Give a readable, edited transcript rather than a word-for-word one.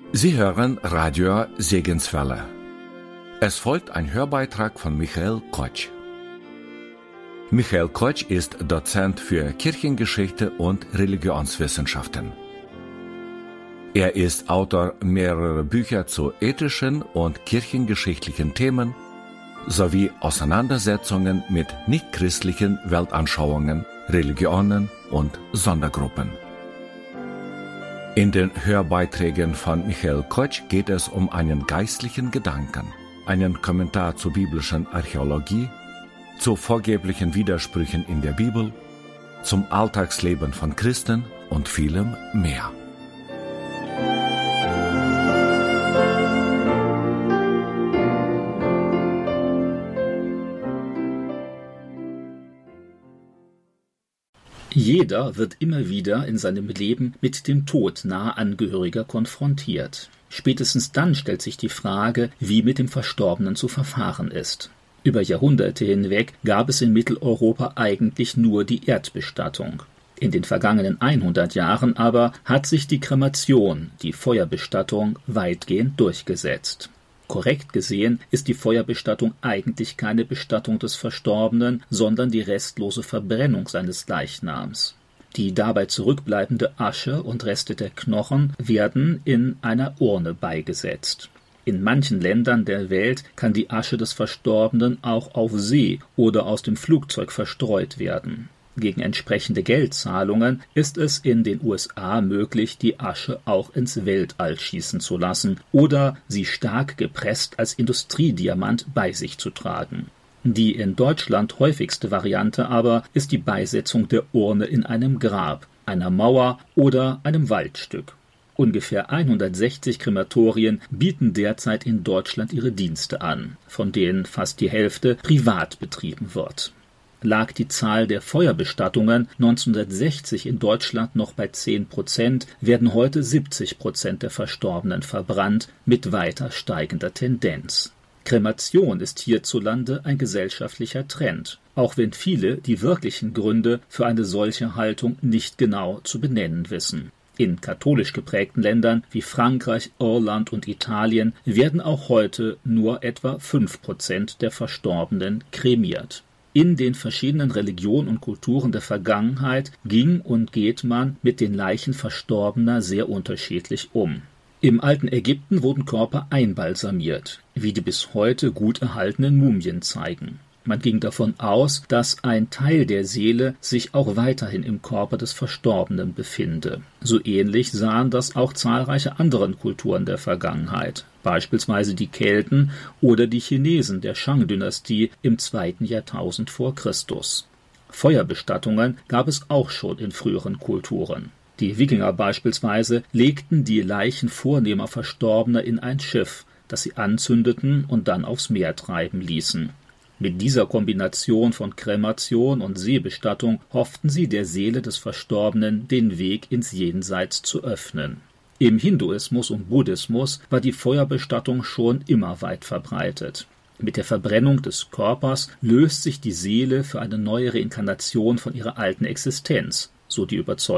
Sie hören Radio Segenswelle. Es folgt ein Hörbeitrag von Michael Kotsch. Michael Kotsch ist Dozent für Kirchengeschichte und Religionswissenschaften. Er ist Autor mehrerer Bücher zu ethischen und kirchengeschichtlichen Themen sowie Auseinandersetzungen mit nichtchristlichen Weltanschauungen, Religionen und Sondergruppen. In den Hörbeiträgen von Michael Kotsch geht es um einen geistlichen Gedanken, einen Kommentar zur biblischen Archäologie, zu vorgeblichen Widersprüchen in der Bibel, zum Alltagsleben von Christen und vielem mehr. Jeder wird immer wieder in seinem Leben mit dem Tod naher Angehöriger konfrontiert. Spätestens dann stellt sich die Frage, wie mit dem Verstorbenen zu verfahren ist. Über Jahrhunderte hinweg gab es in Mitteleuropa eigentlich nur die Erdbestattung. In den vergangenen 100 Jahren aber hat sich die Kremation, die Feuerbestattung, weitgehend durchgesetzt. Korrekt gesehen ist die Feuerbestattung eigentlich keine Bestattung des Verstorbenen, sondern die restlose Verbrennung seines Leichnams. Die dabei zurückbleibende Asche und Reste der Knochen werden in einer Urne beigesetzt. In manchen Ländern der Welt kann die Asche des Verstorbenen auch auf See oder aus dem Flugzeug verstreut werden. Gegen entsprechende Geldzahlungen ist es in den USA möglich, die Asche auch ins Weltall schießen zu lassen oder sie stark gepresst als Industriediamant bei sich zu tragen. Die in Deutschland häufigste Variante aber ist die Beisetzung der Urne in einem Grab, einer Mauer oder einem Waldstück. Ungefähr 160 Krematorien bieten derzeit in Deutschland ihre Dienste an, von denen fast die Hälfte privat betrieben wird. Lag die Zahl der Feuerbestattungen 1960 in Deutschland noch bei 10%, werden heute 70% der Verstorbenen verbrannt, mit weiter steigender Tendenz. Kremation ist hierzulande ein gesellschaftlicher Trend, auch wenn viele die wirklichen Gründe für eine solche Haltung nicht genau zu benennen wissen. In katholisch geprägten Ländern wie Frankreich, Irland und Italien werden auch heute nur etwa 5% der Verstorbenen kremiert. In den verschiedenen Religionen und Kulturen der Vergangenheit ging und geht man mit den Leichen Verstorbener sehr unterschiedlich um. Im alten Ägypten wurden Körper einbalsamiert, wie die bis heute gut erhaltenen Mumien zeigen. Man ging davon aus, dass ein Teil der Seele sich auch weiterhin im Körper des Verstorbenen befinde. So ähnlich sahen das auch zahlreiche andere Kulturen der Vergangenheit, beispielsweise die Kelten oder die Chinesen der Shang-Dynastie im 2. Jahrtausend vor Christus. Feuerbestattungen gab es auch schon in früheren Kulturen. Die Wikinger beispielsweise legten die Leichen vornehmer Verstorbener in ein Schiff, das sie anzündeten und dann aufs Meer treiben ließen. Mit dieser Kombination von Kremation und Seebestattung hofften sie, der Seele des Verstorbenen den Weg ins Jenseits zu öffnen. Im Hinduismus und Buddhismus war die Feuerbestattung schon immer weit verbreitet. Mit der Verbrennung des Körpers löst sich die Seele für eine neue Reinkarnation von ihrer alten Existenz, so die Überzeugung